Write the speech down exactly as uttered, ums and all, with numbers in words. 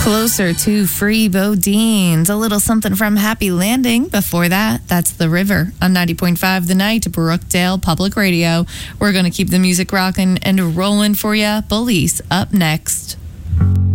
Closer to Free Bodines. A little something from Happy Landing. Before that, that's The River on ninety point five The Night, Brookdale Public Radio. We're going to keep the music rocking and rolling for you. Bullies up next.